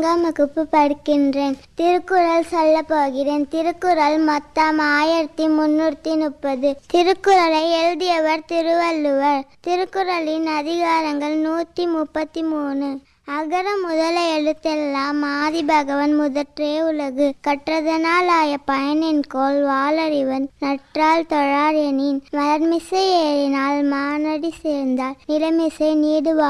வகுப்பு படிக்கின்றேன். திருக்குறள் சொல்ல போகிறேன். திருக்குறள் மொத்தம் 1330. திருக்குறளை எழுதியவர் திருவள்ளுவர். திருக்குறளின் அதிகாரங்கள் 133. அகர முதல எழுத்தெல்லாம் ஆதிபகவன் முதற்றே உலகு. கற்றதனால் ஆய பயனென்கோள் வாளறிவன் நற்றால் தொழார் எனின். மலர்மிசை ஏறினால் மானடி சேர்ந்தால் நிலமிசை நீடு